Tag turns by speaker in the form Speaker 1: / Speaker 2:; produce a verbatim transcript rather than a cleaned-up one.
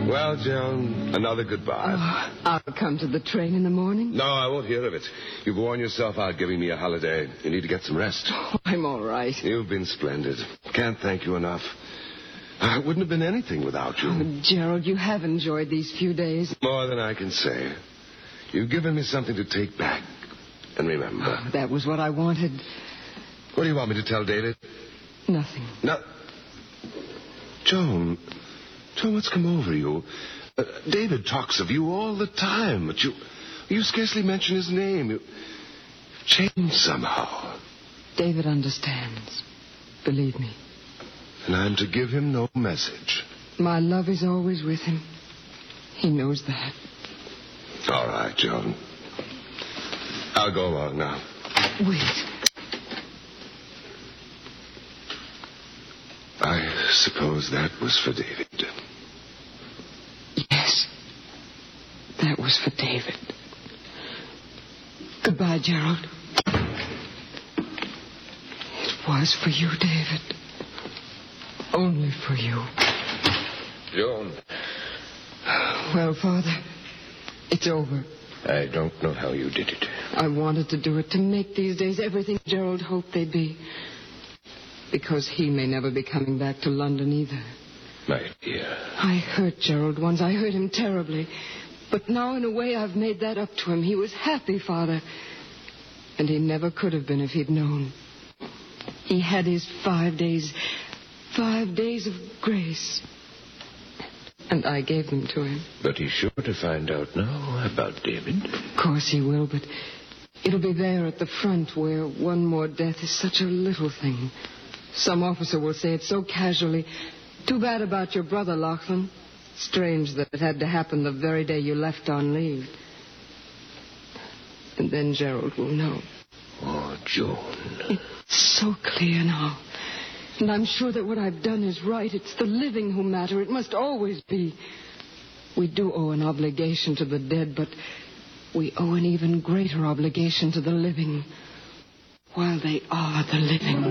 Speaker 1: Well, Joan, another goodbye.
Speaker 2: Oh, I'll come to the train in the morning.
Speaker 1: No, I won't hear of it. You've worn yourself out giving me a holiday. You need to get some rest.
Speaker 2: Oh, I'm all right.
Speaker 1: You've been splendid. Can't thank you enough. I wouldn't have been anything without you.
Speaker 2: Oh, Gerald, you have enjoyed these few days.
Speaker 1: More than I can say. You've given me something to take back and remember.
Speaker 2: Oh, that was what I wanted.
Speaker 1: What do you want me to tell David?
Speaker 2: Nothing.
Speaker 1: No. Joan, Joan, what's come over you? Uh, David talks of you all the time, but you, you scarcely mention his name. You changed somehow.
Speaker 2: David understands. Believe me.
Speaker 1: And I'm to give him no message.
Speaker 2: My love is always with him. He knows that.
Speaker 1: All right, Joan. I'll go along now.
Speaker 2: Wait.
Speaker 1: I suppose that was for David.
Speaker 2: Yes. That was for David. Goodbye, Gerald. It was for you, David. Only for you.
Speaker 1: Joan.
Speaker 2: Well, Father, it's over.
Speaker 1: I don't know how you did it.
Speaker 2: I wanted to do it to make these days everything Gerald hoped they'd be. Because he may never be coming back to London either.
Speaker 1: My dear.
Speaker 2: I hurt Gerald once. I hurt him terribly. But now, in a way, I've made that up to him. He was happy, Father. And he never could have been if he'd known. He had his five days... Five days of grace. And I gave them to him.
Speaker 1: But he's sure to find out now about David.
Speaker 2: Of course he will, but it'll be there at the front where one more death is such a little thing. Some officer will say it so casually. Too bad about your brother, Lachlan. Strange that it had to happen the very day you left on leave. And then Gerald will know.
Speaker 1: Oh, Joan.
Speaker 2: It's so clear now. And I'm sure that what I've done is right. It's the living who matter. It must always be. We do owe an obligation to the dead, but we owe an even greater obligation to the living while they are the living.